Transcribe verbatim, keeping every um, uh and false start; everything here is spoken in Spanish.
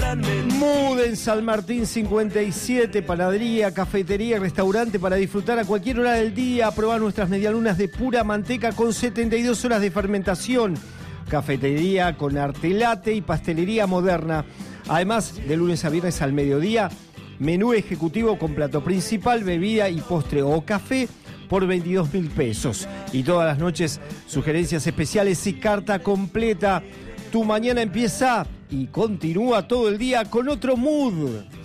Mood en San Martín cincuenta y siete, panadería, cafetería, restaurante para disfrutar a cualquier hora del día. Probar nuestras medialunas de pura manteca con setenta y dos horas de fermentación. Cafetería con arte latte y pastelería moderna. Además, de lunes a viernes al mediodía, menú ejecutivo con plato principal, bebida y postre o café por veintidós mil pesos. Y todas las noches, sugerencias especiales y carta completa. Tu mañana empieza y continúa todo el día con otro Mood.